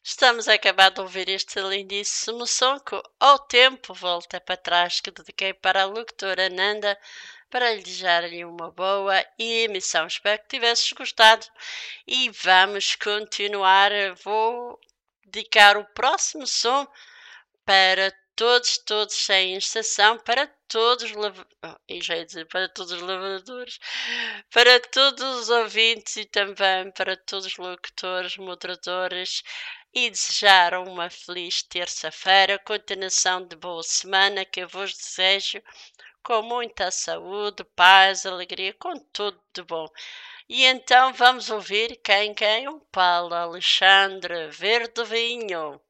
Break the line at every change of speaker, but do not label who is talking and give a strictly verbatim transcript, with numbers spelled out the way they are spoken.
Estamos a acabar de ouvir este lindíssimo som que ao tempo volta para trás que dediquei para a locutora Nanda para lhe desejar-lhe uma boa emissão. Espero que tivesses gostado e vamos continuar. Vou dedicar o próximo som para todos, todos sem exceção, para todos os lav... oh, e já ia dizer, para todos os lavradores, para todos os ouvintes e também para todos os locutores, moderadores e desejar uma feliz terça-feira, continuação de boa semana que eu vos desejo com muita saúde, paz, alegria, com tudo de bom. E então vamos ouvir quem quem? O Paulo Alexandre Verdevinho.